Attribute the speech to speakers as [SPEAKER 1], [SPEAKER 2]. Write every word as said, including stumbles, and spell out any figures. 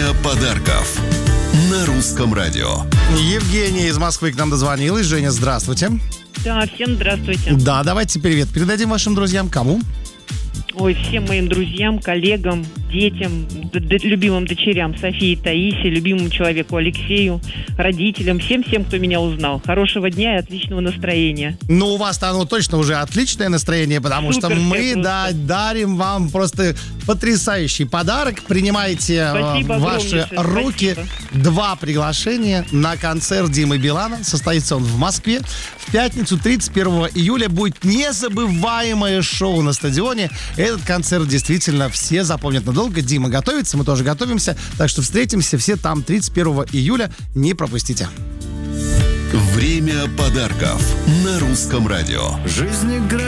[SPEAKER 1] подарков на Русском радио.
[SPEAKER 2] Евгения из Москвы к нам дозвонилась. Женя, здравствуйте.
[SPEAKER 3] Да, всем здравствуйте.
[SPEAKER 2] Да, давайте привет передадим вашим друзьям. Кому?
[SPEAKER 3] Ой, всем моим друзьям, коллегам, детям, д- д- любимым дочерям Софии и Таисе, любимому человеку Алексею, родителям, всем-всем, кто меня узнал. Хорошего дня и отличного настроения.
[SPEAKER 2] Ну, у вас-то оно точно уже отличное настроение, потому
[SPEAKER 3] Супер,
[SPEAKER 2] что мы
[SPEAKER 3] просто.
[SPEAKER 2] да, дарим вам просто потрясающий подарок. Принимайте
[SPEAKER 3] Спасибо
[SPEAKER 2] э, в ваши
[SPEAKER 3] огромнейшее,
[SPEAKER 2] руки
[SPEAKER 3] спасибо.
[SPEAKER 2] два приглашения на концерт Димы Билана. Состоится он в Москве. В пятницу, тридцать первого июля, будет незабываемое шоу на стадионе. Этот концерт действительно все запомнят надолго. Дима готовится, мы тоже готовимся. Так что встретимся все там тридцать первого июля. Не пропустите.
[SPEAKER 1] Время подарков на Русском радио.
[SPEAKER 4] Жизнь играет